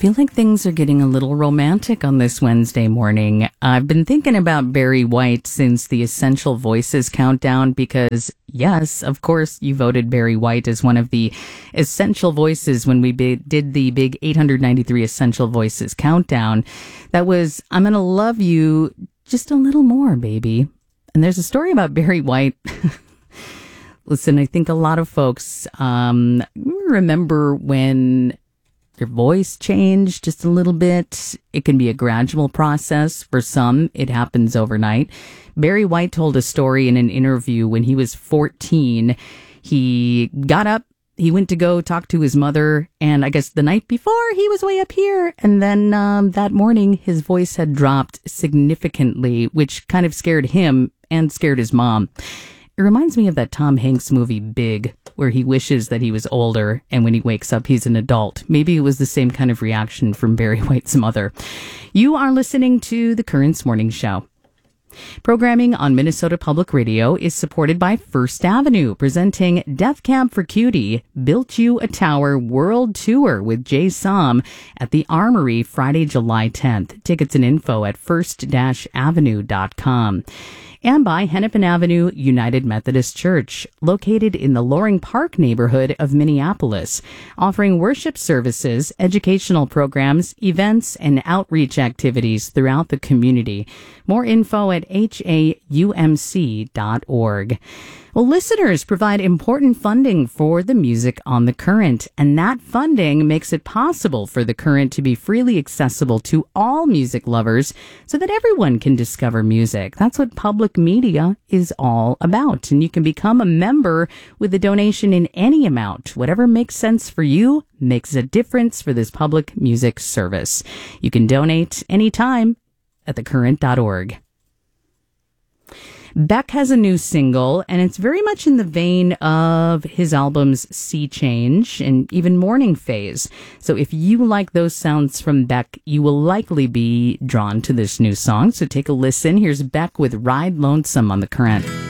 feel like things are getting a little romantic on this Wednesday morning. I've been thinking about Barry White since the Essential Voices countdown because, yes, of course, you voted Barry White as one of the Essential Voices when we did the big 893 Essential Voices countdown. That was, I'm Gonna Love You Just a Little More, Baby. And there's a story about Barry White. Listen, I think a lot of folks remember when your voice changed just a little bit. It can be a gradual process. For some, it happens overnight. Barry White told a story in an interview when he was 14. He got up, he went to go talk to his mother, and I guess the night before, he was way up here. And then that morning, his voice had dropped significantly, which kind of scared him and scared his mom. It reminds me of that Tom Hanks movie, Big, where he wishes that he was older, and when he wakes up, he's an adult. Maybe it was the same kind of reaction from Barry White's mother. You are listening to The Currents Morning Show. Programming on Minnesota Public Radio is supported by First Avenue, presenting Death Camp for Cutie, Built You a Tower World Tour with Jay Som at the Armory Friday, July 10th. Tickets and info at first-avenue.com. And by Hennepin Avenue United Methodist Church, located in the Loring Park neighborhood of Minneapolis, offering worship services, educational programs, events, and outreach activities throughout the community. More info at haumc.org. Well, listeners provide important funding for the music on The Current, and that funding makes it possible for The Current to be freely accessible to all music lovers so that everyone can discover music. That's what public media is all about, and you can become a member with a donation in any amount. Whatever makes sense for you makes a difference for this public music service. You can donate anytime at thecurrent.org. Beck has a new single, and it's very much in the vein of his albums Sea Change and even Morning Phase. So if you like those sounds from Beck, you will likely be drawn to this new song. So take a listen. Here's Beck with Ride Lonesome on The Current.